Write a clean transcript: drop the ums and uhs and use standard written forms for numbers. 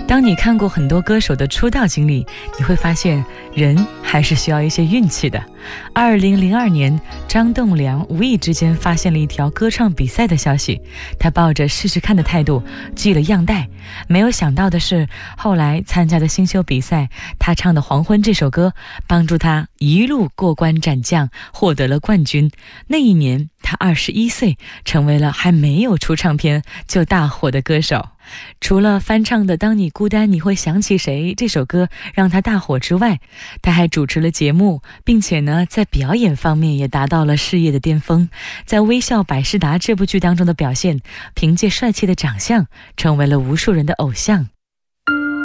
当你看过很多歌手的出道经历，你会发现人还是需要一些运气的。2002年，张栋梁无意之间发现了一条歌唱比赛的消息，他抱着试试看的态度寄了样带。没有想到的是，后来参加的新秀比赛，他唱的《黄昏》这首歌帮助他一路过关斩将，获得了冠军。那一年他21岁，成为了还没有出唱片就大火的歌手。除了翻唱的《当你孤单你会想起谁》这首歌让他大火之外，他还主持了节目，并且呢在表演方面也达到了事业的巅峰。在《微笑百事达》这部剧当中的表现，凭借帅气的长相成为了无数人的偶像。